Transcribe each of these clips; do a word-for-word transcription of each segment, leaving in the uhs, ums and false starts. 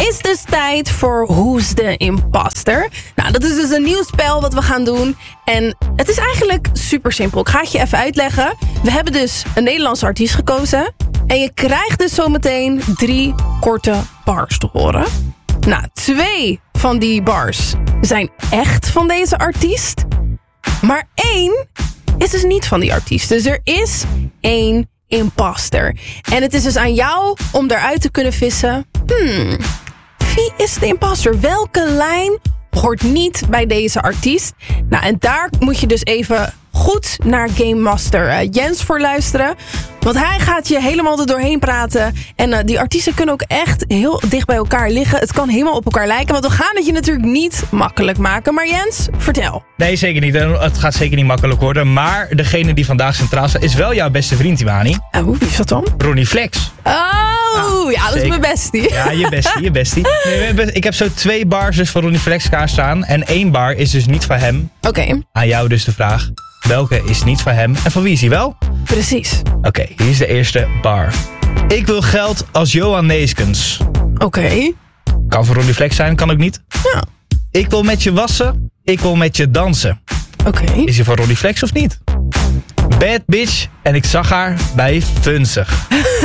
is dus tijd voor Who's the Imposter. Nou, dat is dus een nieuw spel wat we gaan doen. En het is eigenlijk super simpel. Ik ga het je even uitleggen. We hebben dus een Nederlandse artiest gekozen. En je krijgt dus zometeen drie korte bars te horen. Nou, twee van die bars zijn echt van deze artiest. Maar één is dus niet van die artiest. Dus er is één imposter. En het is dus aan jou om eruit te kunnen vissen. Hmm, wie is de imposter? Welke lijn hoort niet bij deze artiest? Nou, en daar moet je dus even goed naar Game Master uh, Jens voor luisteren. Want hij gaat je helemaal er doorheen praten. En uh, die artiesten kunnen ook echt heel dicht bij elkaar liggen. Het kan helemaal op elkaar lijken. Want we gaan het je natuurlijk niet makkelijk maken. Maar Jens, vertel. Nee, zeker niet. Het gaat zeker niet makkelijk worden. Maar degene die vandaag centraal staat is wel jouw beste vriend, Imani. En hoe, wie is dat dan? Ronnie Flex. Oh, ah, ja, dat zeker. is mijn bestie. Ja, je bestie, je bestie. Nee, we hebben, ik heb zo twee bars dus van Ronnie Flex klaar staan. En één bar is dus niet van hem. Oké. Okay. Aan jou dus de vraag. Welke is niet van hem en van wie is hij wel? Precies. Oké, okay, hier is de eerste bar. Ik wil geld als Johan Neeskens. Oké. Okay. Kan voor Ronnie Flex zijn, kan ook niet. Ja. Ik wil met je wassen, ik wil met je dansen. Oké. Okay. Is hij voor Ronnie Flex of niet? Bad bitch en ik zag haar bij Funzig.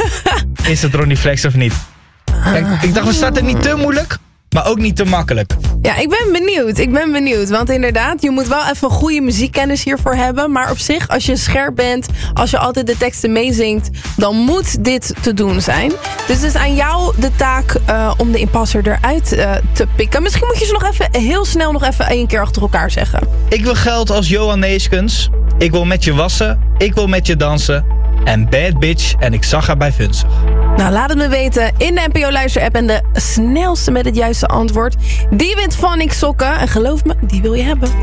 Is het Ronnie Flex of niet? Kijk, ik dacht, we starten niet te moeilijk, maar ook niet te makkelijk. Ja, ik ben benieuwd. Ik ben benieuwd. Want inderdaad, je moet wel even goede muziekkennis hiervoor hebben. Maar op zich, als je scherp bent, als je altijd de teksten meezingt, dan moet dit te doen zijn. Dus het is aan jou de taak uh, om de imposter eruit uh, te pikken. Misschien moet je ze nog even heel snel nog even één keer achter elkaar zeggen. Ik wil geld als Johan Neeskens. Ik wil met je wassen. Ik wil met je dansen. En bad bitch en ik zag haar bij Funzig. Nou, laat het me weten in de N P O Luister-app. En de snelste met het juiste antwoord, die wint Van Ik Sokken. En geloof me, die wil je hebben.